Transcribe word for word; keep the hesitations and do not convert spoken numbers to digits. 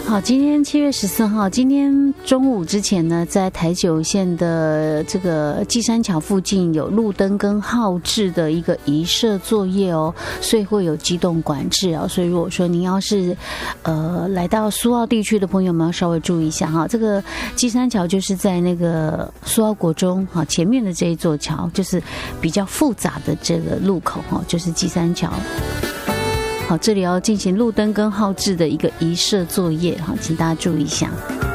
好，今天七月十四号，今天中午之前呢，在台九线的这个基山桥附近有路灯跟号志的一个移设作业哦，所以会有机动管制啊。所以如果说您要是呃来到苏澳地区的朋友们，要稍微注意一下哈。这个基山桥就是在那个苏澳国中哈前面的这一座桥，就是比较复杂的这个路口哈，就是基山桥。好，这里要进行路灯跟号志的一个移设作业，好，请大家注意一下。